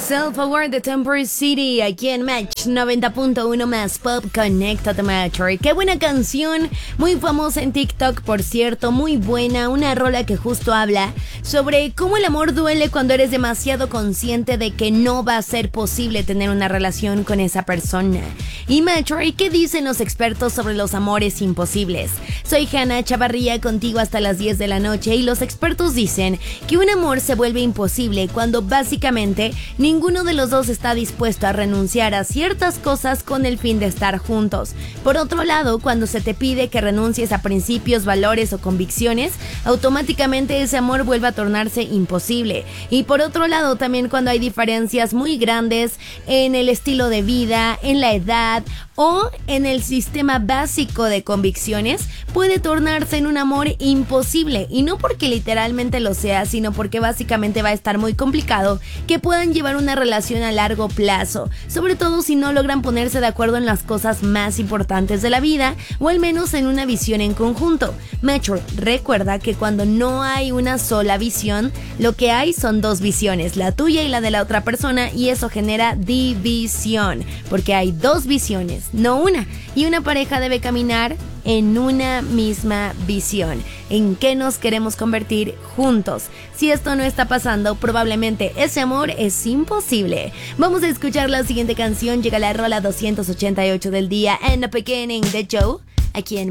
Self-Aware de Temporary City, aquí en Match 90.1 más Pop, Conéctate Metro. Qué buena canción, muy famosa en TikTok, por cierto, muy buena, una rola que justo habla sobre cómo el amor duele cuando eres demasiado consciente de que no va a ser posible tener una relación con esa persona. Y Metro, ¿qué dicen los expertos sobre los amores imposibles? Soy Hannah Chavarría, contigo hasta las 10 de la noche, y los expertos dicen que un amor se vuelve imposible cuando básicamente ninguno de los dos está dispuesto a renunciar a ciertas cosas con el fin de estar juntos. Por otro lado, cuando se te pide que renuncies a principios, valores o convicciones, automáticamente ese amor vuelve a tornarse imposible. Y por otro lado, también cuando hay diferencias muy grandes en el estilo de vida, en la edad o en el sistema básico de convicciones, puede tornarse en un amor imposible. Y no porque literalmente lo sea, sino porque básicamente va a estar muy complicado que puedan llevar una relación a largo plazo, sobre todo si no logran ponerse de acuerdo en las cosas más importantes de la vida, o al menos en una visión en conjunto. Metro, recuerda que cuando no hay una sola visión, lo que hay son dos visiones, la tuya y la de la otra persona, y eso genera división, porque hay dos visiones, no una, y una pareja debe caminar en una misma visión. ¿En qué nos queremos convertir juntos? Si esto no está pasando, probablemente ese amor es imposible. Vamos a escuchar la siguiente canción. Llega la rola 288 del día, En the Beginning de Joe, aquí en